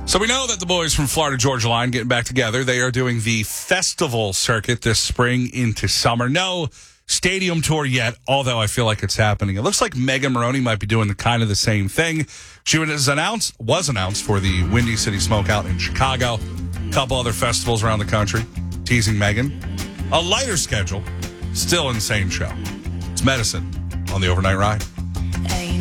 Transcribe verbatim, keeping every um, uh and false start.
So we know that the boys from Florida Georgia Line getting back together. They are doing the festival circuit this spring into summer. No stadium tour yet, although I feel like it's happening. It looks like Megan Moroney might be doing the kind of the same thing. She was announced, was announced for the Windy City Smokeout in Chicago. A couple other festivals around the country. Teasing Megan. A lighter schedule. Still insane show. It's Medicine on the Overnight Ride.